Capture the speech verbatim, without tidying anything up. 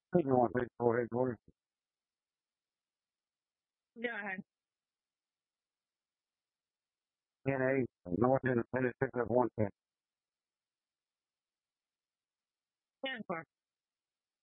Hey, you want to go ahead, go ahead. Go ahead. N A, North Independent, pick up one ten. ten four.